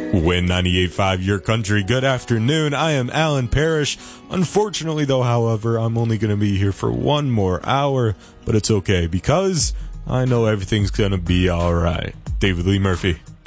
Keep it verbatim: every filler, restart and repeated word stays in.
Win ninety-eight point five Your Country. Good afternoon. I am Alan Parrish. Unfortunately, though, however, I'm only going to be here for one more hour, but it's okay because I know everything's going to be all right. David Lee Murphy.